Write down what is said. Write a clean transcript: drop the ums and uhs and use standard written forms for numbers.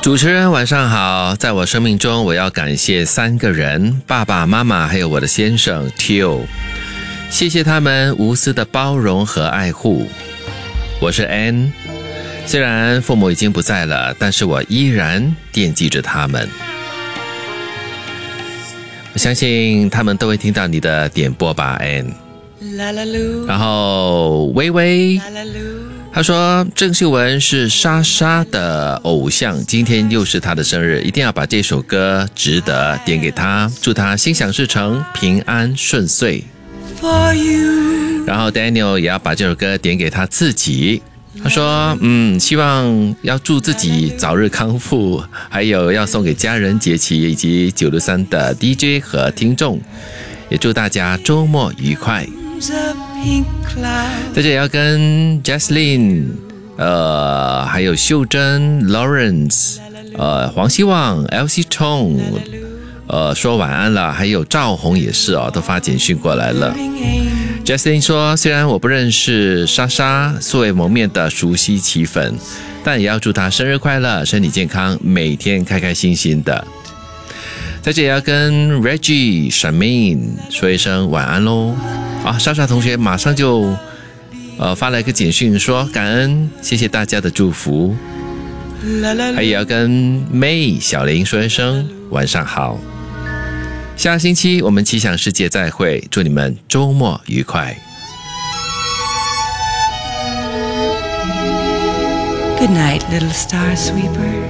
主持人晚上好，在我生命中我要感谢3个人，爸爸妈妈还有我的先生 Teo， 谢谢他们无私的包容和爱护。我是 Ann， 虽然父母已经不在了，但是我依然惦记着他们。我相信他们都会听到你的点播吧 Ann。 然后微微他说郑秀文是莎莎的偶像，今天又是她的生日，一定要把这首歌值得点给她，祝她心想事成，平安顺遂。然后 Daniel 也要把这首歌点给他自己，他说希望要祝自己早日康復，还有要送给家人杰奇以及963的 DJ 和听众，也祝大家周末愉快。在这也要跟 Jaslyn 还有秀珍 Lawrence 黄希望 LC Tong 说晚安了，还有赵红也是都发简讯过来了。Jaslyn 说虽然我不认识莎莎，素未谋面的熟悉其粉，但也要祝她生日快乐，身体健康，每天开开心心的。在这也要跟 Reggie 闪妹说一声晚安咯。莎莎同学马上就发了一个简讯说感恩，谢谢大家的祝福。还也要跟 May 小林说一声晚上好。下个星期我们奇想世界再会，祝你们周末愉快。 Good night, little star sweeper.